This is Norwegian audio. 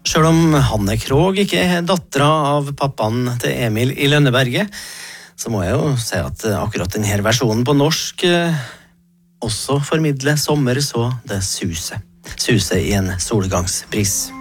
Selv om Hanne Krogh ikke er dattera av pappaen til Emil i Lønneberget, så må jeg jo si at akkurat denne versjonen på norsk også formidler sommer så det suset i en solgangsbris.